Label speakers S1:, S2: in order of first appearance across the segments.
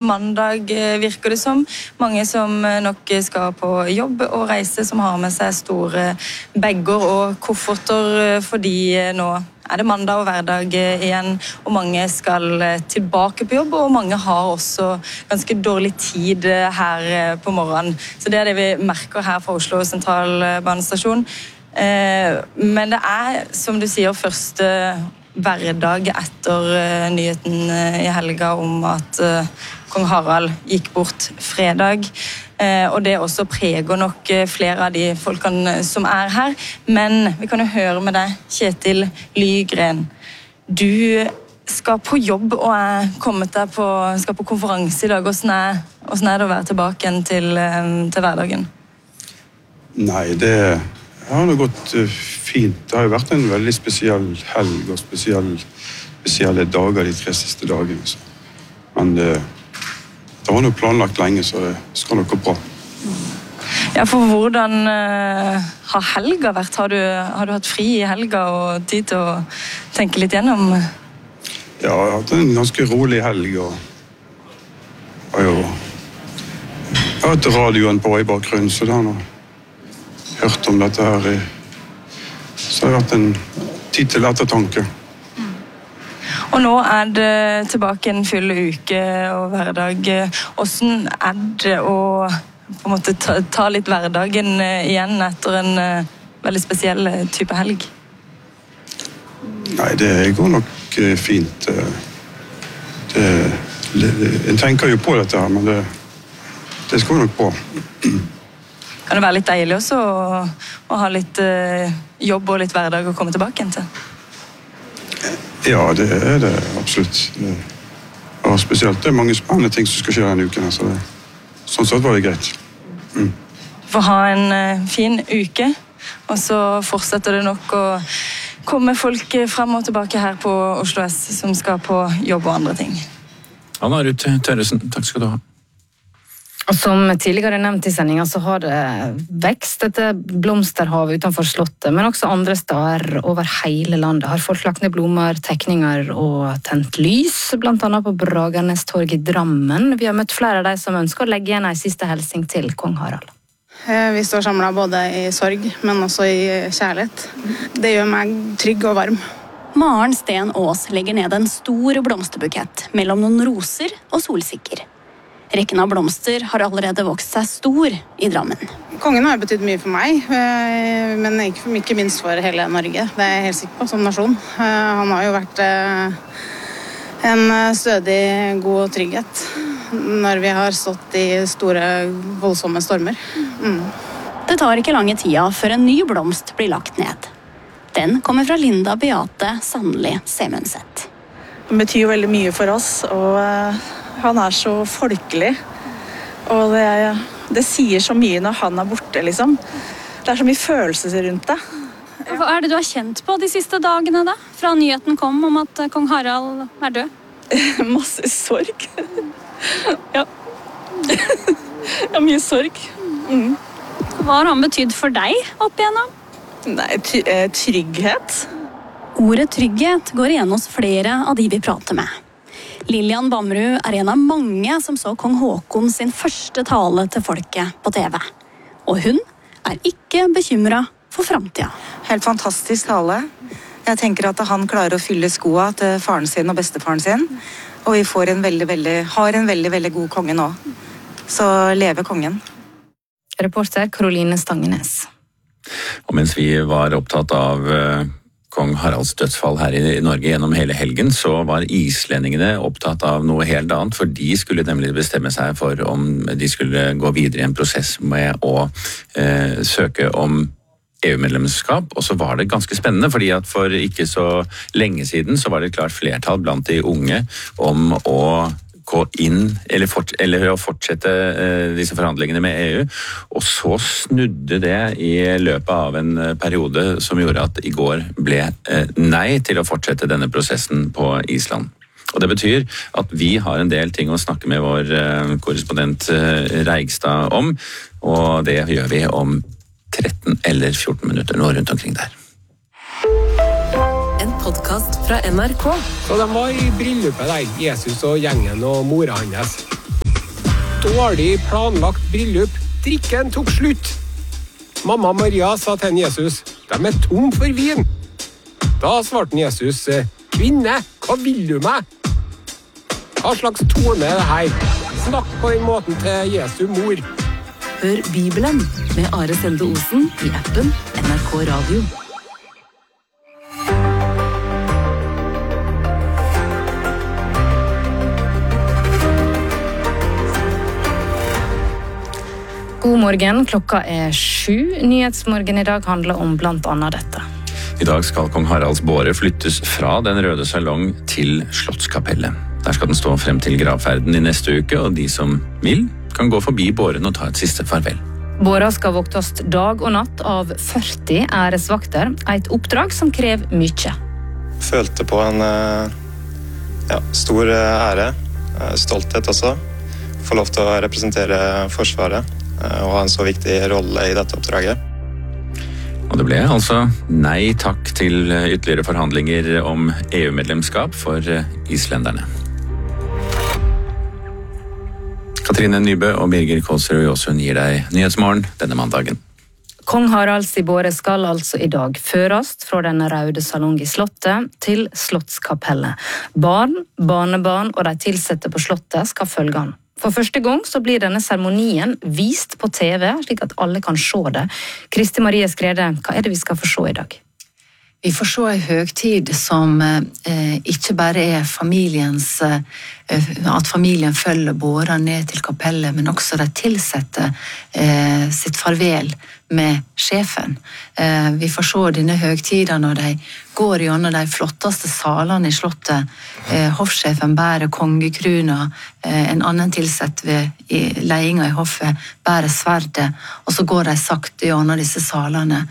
S1: mandag, virker det som. Mange som nok skal på jobb og reise, som har med seg store bager og kofferter, fordi nå det mandag og hverdag igjen, og mange skal tilbake på jobb, og mange har også ganske dårlig tid her på morgenen. Så det det vi merker her fra Oslo sentralbanestasjon. Men det som du sier, første hverdag etter nyheten i helga om at kong Harald gikk bort fredag, og det også preger nok flere av de folkene som her. Men vi kan jo høre med deg, Kjetil Lygren. Du skal på jobb og kommet deg skal på konferanse i dag. Hvordan det å være tilbake igjen til hverdagen?
S2: Nei, det har jo gått fint. Det har jo vært en veldig spesiell helg og spesielle dager de 3 siste dagene. Men det var noe planlagt lenge, så det skal nok gå bra.
S1: Ja, for hvordan har helga vært? Har du hatt fri i helga og tid til å tenke litt gjennom?
S2: Ja, jeg har hatt en ganske rolig helg, og jeg har hatt radioen på i bakgrunnen, så det har jeg hørt om dette her. Så det har vært en tid til ettertanke.
S1: Og nå det tilbake en full uke og hverdag. Hvordan det å på en måte ta litt hverdagen igjen etter en veldig spesiell type helg?
S2: Nei, det går nok fint. Jeg tenker jo på dette her, men det skal nok bra.
S1: Kan det være litt deilig også å ha litt jobb og litt hverdag å komme tilbake igjen til?
S2: Ja, det det absolutt. Og spesielt det mange spennende ting som skal skje denne uken. Så sånn sett var det greit.
S1: For ha en fin uke, og så fortsetter det nok å komme folk frem og tilbake her på Oslo S som skal på jobb og andre ting.
S3: Anna Ruth Tørresen, takk skal du ha.
S4: Og som tidligere nevnt i sendingen, så har det vekst etter blomsterhav utenfor slottet, men også andre steder over hele landet har folk lagt ned blomster, tekninger og tent lys, blant annet på Bragernes torg i Drammen. Vi har møtt flere av de som ønsker å legge igjen en siste hilsen til kong Harald.
S5: Vi står samlet både i sorg, men også i kjærlighet. Det gjør meg trygg og varm.
S6: Maren Sten Aas legger ned en stor blomsterbukett mellom noen roser og solsikker. Rekken av blomster har allerede vokst seg stor i Drammen.
S5: Kongen har betydd mye for meg, men ikke minst for hele Norge. Det jeg helt sikker på, som nasjon. Han har jo vært en stødig, god trygghet når vi har stått i store, voldsomme stormer.
S6: Det tar ikke lange tida før en ny blomst blir lagt ned. Den kommer fra Linda Beate Sandli Semundset.
S7: Det betyr jo veldig mye for oss, og han så folkelig, og det sier så mye når han borte, liksom. Det så mye følelser rundt det.
S6: Hva det du har kjent på de siste dagene da? Fra nyheten kom om at kong Harald død?
S7: Masse sorg. Ja. Ja, mye sorg.
S6: Hva har han betydd for deg opp igjennom?
S7: Nei, trygghet.
S6: Ordet trygghet går igjen hos flere av de vi prater med. Lillian Bamrud en av mange som så kong Håkon sin første tale til folket på TV. Og hun ikke bekymret for fremtiden.
S8: Helt fantastisk tale. Jeg tenker at han klarer å fylle skoa til faren sin og bestefaren sin. Og vi får har en veldig god konge nå. Så leve kongen.
S4: Reporter Caroline Stangenes.
S3: Og mens vi var opptatt av kong Haralds dødsfall her i Norge gjennom hele helgen, så var islendingene opptatt av noe helt annet, for de skulle nemlig bestemme seg for om de skulle gå videre i en prosess med å søke om EU-medlemskap, og så var det ganske spennende, fordi at for ikke så lenge siden så var det et klart flertall blant de unge om å gå inn, eller å fortsette disse forhandlingene med EU, og så snudde det i løpet av en periode som gjorde at i går ble nei til å fortsette denne prosessen på Island. Og det betyr at vi har en del ting å snakke med vår korrespondent Reigstad om, og det gjør vi om 13 eller 14 minutter nå rundt omkring der.
S9: En podcast fra NRK.
S10: Så de var i bryllupet der, Jesus og gjengen og mora hans.
S9: dårlig planlagt bryllup. Drikken tok slutt. Mamma Maria sa til Jesus, de tom for vin. Da svarte Jesus, kvinne, hva vil du meg? Hva slags tone det her? Snakk på den måten til Jesu mor.
S10: Hør Bibelen med Are Sende Osen i appen NRK Radio.
S4: God morgen, klokka 7. Nyhetsmorgen i dag handler om blant annet dette.
S3: I dag skal kong Haralds båre flyttes fra Den røde salong til Slottskapellet. Der skal den stå frem til gravferden i neste uke, og de som vil, kan gå forbi båren og ta et siste farvel.
S4: Båra skal voktes dag og natt av 40 æresvakter, et oppdrag som krever mye.
S11: Følte på en stor ære, stolthet også. Få lov til å representere Forsvaret og ha en så viktig rolle i dette oppdraget.
S3: Og det ble altså nei takk til ytterligere forhandlinger om EU-medlemskap for islenderne. Katrine Nybø og Birger Kåsrud Jåsund gir deg Nyhetsmorgen denne mandagen.
S4: Kong Haralds båre skal altså i dag føres fra Den røde salong i Slottet til Slottskapellet. Barn, barnebarn og de tilsatte på Slottet skal følge han. For første gang så blir denne seremonien vist på TV, slik at alle kan se det. Kristi Marie Skrede, hva er det vi skal få se i dag?
S12: Vi får se en høgtid som ikke bare er familiens, at familien følger båra ned til kapellet, men også de tilsatte sitt farvel med sjefen. Vi får se denne høgtiden når de går gjennom de flotteste salene i slottet. Hoffsjefen bærer kongekruna, en annen tilsatt ved ledelsen i hoffet bærer sverdet, og så går de sakte gjennom disse salene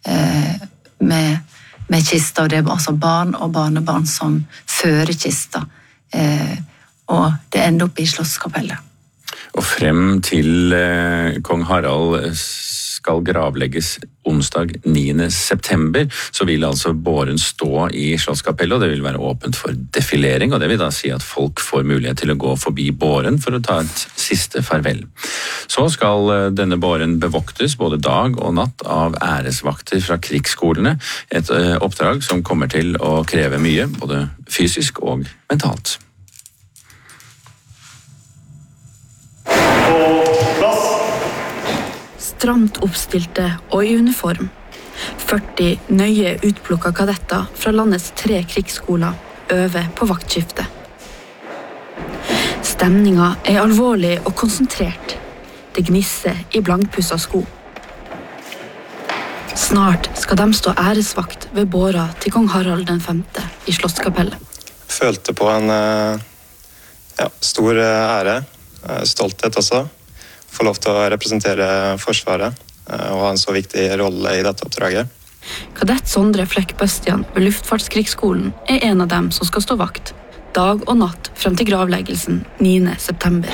S12: med kista, og det er altså barn og barnebarn som fører kista. Og det ender opp i Slottskapellet.
S3: Og frem til kong Harald skal gravlegges onsdag 9. september, så vil altså båren stå i Slottskapellet, og det vil være åpent for defilering, og det vil da si at folk får mulighet til å gå forbi båren for å ta et siste farvel. Så skal denne båren bevoktes både dag og natt av æresvakter fra krigsskolene, et oppdrag som kommer til å kreve mye, både fysisk og mentalt.
S13: Stramt oppstilte og i uniform. 40 nøye utplukka kadetter fra landets 3 krigsskoler øver på vaktskifte. Stemninga er alvorlig og konsentrert. Det gnisser i blankpussa sko. Snart skal de stå æresvakt ved båra til kong Harald den 5. i Slottskapellet.
S11: Følte på en stor ære, stolthet også. Få lov til å representere Forsvaret og ha en så viktig rolle i dette oppdraget.
S13: Kadett Sondre Flekk Bøstian ved Luftfartskrigsskolen er en av dem som skal stå vakt, dag og natt frem til gravleggelsen 9. september.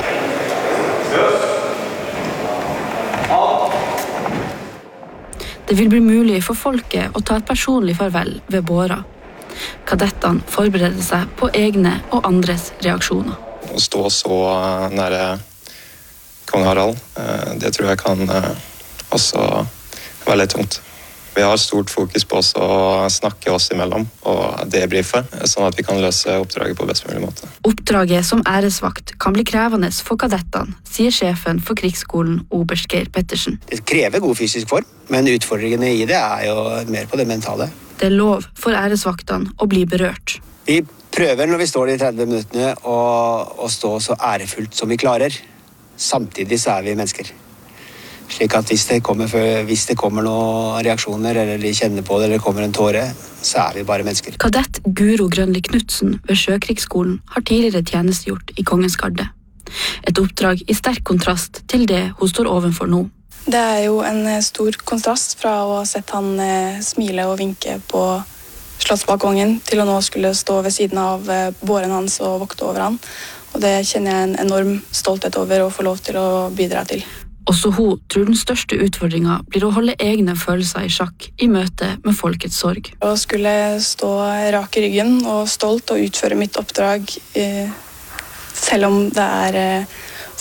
S13: Det vil bli mulig for folket å ta et personlig farvel ved båra. Kadettene forbereder seg på egne og andres reaksjoner.
S11: Å stå så nære kong Harald, det tror jeg kan også være litt tungt. Vi har stort fokus på å snakke oss imellom og debrife, sånn at vi kan løse oppdraget på best mulig måte.
S13: Oppdraget som æresvakt kan bli krevende for kadettene, sier sjefen for krigsskolen Oberst Geir Pettersen.
S14: Det krever god fysisk form, men utfordringene i det er jo mer på det mentale.
S13: Det er lov for æresvaktene å bli berørt.
S14: Vi prøver når vi står de 30 minuttene å stå så ærefullt som vi klarer. Samtidig så er vi mennesker. Slik at hvis det kommer noen reaksjoner, eller de kjenner på det, eller kommer en tåre, så er vi bare mennesker.
S13: Kadett Guro Grønli Knudsen ved Sjøkrigsskolen har tidligere tjenestegjort i Kongens Garde. Et oppdrag i sterk kontrast til det hun står overfor nå.
S15: Det er jo en stor kontrast fra å ha sett han smile og vinke på slottsbalkongen til å nå skulle stå ved siden av båren hans og vokte over han. Og det kjenner jeg en enorm stolthet over å få lov til å bidra til.
S13: Også hun tror den største utfordringen blir å holde egne følelser i sjakk i møte med folkets sorg.
S15: Å skulle stå rak i ryggen og stolt og utføre mitt oppdrag, selv om det er